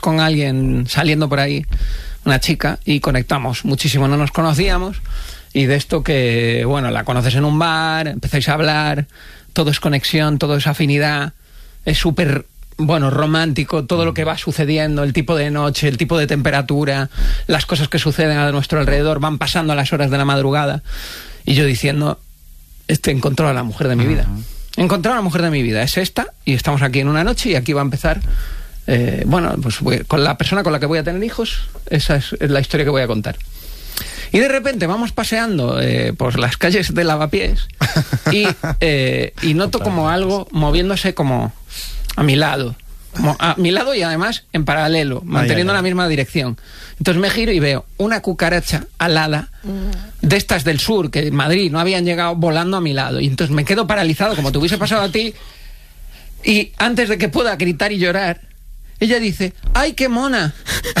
con alguien saliendo por ahí, una chica, y conectamos muchísimo, no nos conocíamos, y de esto que, bueno, la conoces en un bar, empezáis a hablar, todo es conexión, todo es afinidad, es súper, bueno, romántico, todo lo que va sucediendo, el tipo de noche, el tipo de temperatura, las cosas que suceden a nuestro alrededor, van pasando a las horas de la madrugada, y yo diciendo, encontró a la mujer de mi vida. Encontré a la mujer de mi vida, es esta, y estamos aquí en una noche, y aquí va a empezar... bueno, pues con la persona con la que voy a tener hijos, esa es la historia que voy a contar. Y de repente vamos paseando por las calles de Lavapiés y noto como algo moviéndose como a mi lado. Como a mi lado y además en paralelo, manteniendo la misma dirección. Entonces me giro y veo una cucaracha alada de estas del sur, que en Madrid no habían llegado, volando a mi lado. Y entonces me quedo paralizado, como te hubiese pasado a ti. Y antes de que pueda gritar y llorar, ella dice, ¡ay, qué mona!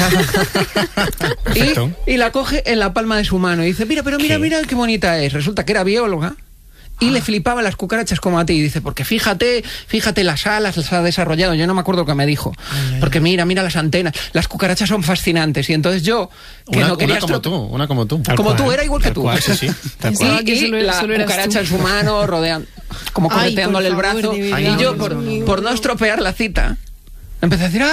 y la coge en la palma de su mano y dice, mira qué bonita es. Resulta que era bióloga y le flipaba las cucarachas como a ti. Y dice, porque fíjate las alas, las ha desarrollado. Yo no me acuerdo lo que me dijo. Porque mira las antenas. Las cucarachas son fascinantes. Y entonces yo, que no quería... Una como tú. Como tú, era igual que tú. Sí. Y la cucaracha en su mano, rodeando, como correteándole el brazo. Y yo, por no estropear la cita, empecé a decir,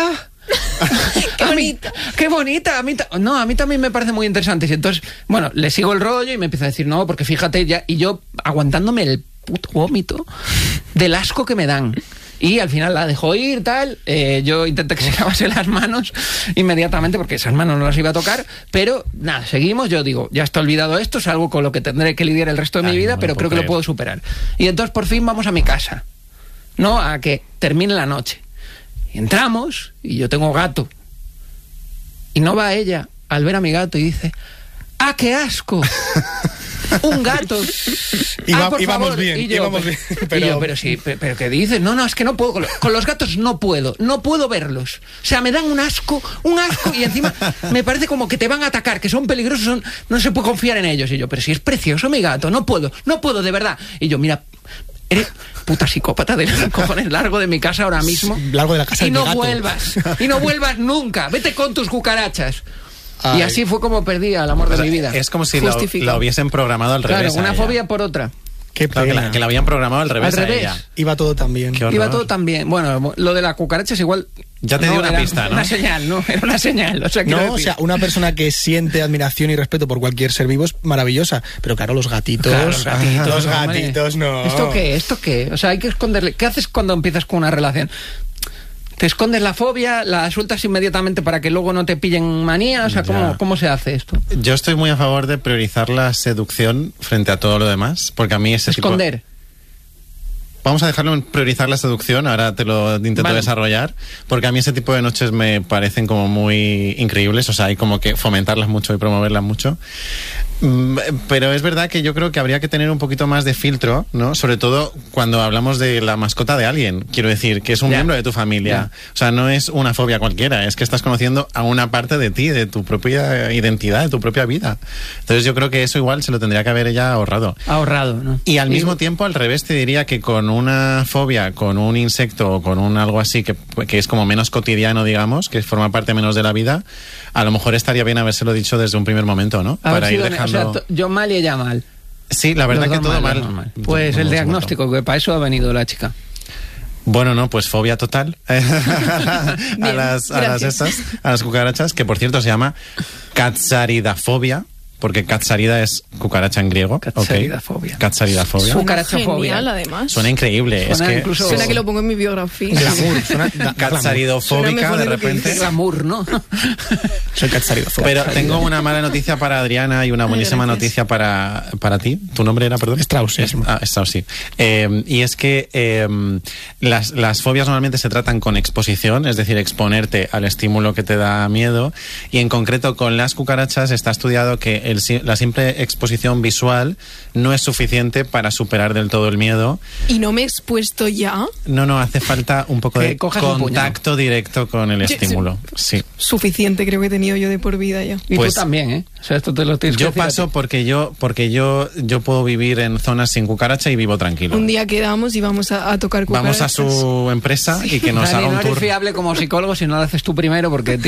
¡qué bonita! A mí también me parece muy interesante. Y entonces, bueno, le sigo el rollo y me empieza a decir, no, porque fíjate ya... Y yo aguantándome el puto vómito del asco que me dan. Y al final la dejó ir, tal. Yo intenté que se lavase las manos inmediatamente, porque esas manos no las iba a tocar. Pero nada, seguimos. Yo digo, ya está olvidado esto, es algo con lo que tendré que lidiar el resto de mi vida, pero creo que lo puedo superar. Y entonces por fin vamos a mi casa, ¿no? A que termine la noche. Y entramos, y yo tengo gato. Y no va ella al ver a mi gato y dice, ¡ah, qué asco! Un gato. Íbamos bien. Pero ¿qué dices? No, es que no puedo. Con los gatos no puedo verlos. O sea, me dan un asco, y encima me parece como que te van a atacar, que son peligrosos, no se puede confiar en ellos. Y yo, pero si es precioso mi gato, no puedo, de verdad. Y yo, mira, eres puta psicópata de los cojones, largo de mi casa ahora mismo. Largo de la casa y no vuelvas nunca. Vete con tus cucarachas. Ay. Y así fue como perdí al amor de mi vida. Es como si lo hubiesen programado al revés. Claro, una fobia por otra. Qué pena. Que la habían programado al revés. Al revés. A ella. Iba todo tan bien. Bueno, lo de la cucaracha es igual. Ya te dio una pista, ¿no? Una señal, ¿no? Era una señal. O sea, una persona que siente admiración y respeto por cualquier ser vivo es maravillosa. Pero claro, los gatitos. Los gatitos, no. ¿Esto qué? O sea, hay que esconderle. ¿Qué haces cuando empiezas con una relación? ¿Te escondes la fobia, la sueltas inmediatamente para que luego no te pillen manía? O sea, ¿cómo se hace esto? Yo estoy muy a favor de priorizar la seducción frente a todo lo demás, porque a mí ese esconder. Vamos a dejarlo en priorizar la seducción, ahora te lo intento desarrollar, porque a mí ese tipo de noches me parecen como muy increíbles, o sea, hay como que fomentarlas mucho y promoverlas mucho. Pero es verdad que yo creo que habría que tener un poquito más de filtro, ¿no? Sobre todo cuando hablamos de la mascota de alguien. Quiero decir, que es un miembro de tu familia. O sea, no es una fobia cualquiera, es que estás conociendo a una parte de ti, de tu propia identidad, de tu propia vida. Entonces yo creo que eso igual se lo tendría que haber ella ahorrado. ¿No? Y al mismo tiempo, al revés, te diría que con una fobia, con un insecto o con un algo así que es como menos cotidiano, digamos, que forma parte menos de la vida, a lo mejor estaría bien habérselo dicho desde un primer momento, ¿no? Para ir dejando... O sea, yo mal y ella mal. Sí, la verdad que todo mal. Pues el diagnóstico, que para eso ha venido la chica. Bueno, no, pues fobia total a las cucarachas, que por cierto se llama catsaridafobia, porque catsarida es cucaracha en griego. Catsaridafobia. Catsaridafobia. Cucarachafobia. Genial, además. Suena increíble. Suena que lo pongo en mi biografía. Glamour. Catsaridofóbica, de repente. Glamour, ¿no? Soy catsaridofóbica. Pero tengo una mala noticia para Adriana y una buenísima noticia para ti. ¿Tu nombre era, perdón? Strauss. Strauss, sí. Y es que las fobias normalmente se tratan con exposición, es decir, exponerte al estímulo que te da miedo. Y en concreto con las cucarachas está estudiado que la simple exposición visual no es suficiente para superar del todo el miedo. ¿Y no me he expuesto ya? No, hace falta un poco de contacto directo con el estímulo. Sí. Suficiente creo que he tenido yo de por vida ya. Y pues, tú también, ¿eh? O sea, esto te lo tienes que decir. Yo paso porque yo puedo vivir en zonas sin cucaracha y vivo tranquilo. Un día quedamos y vamos a tocar cucarachas. Vamos a su empresa y que nos Dani, haga un no tour. eres fiable como psicólogo si no lo haces tú primero porque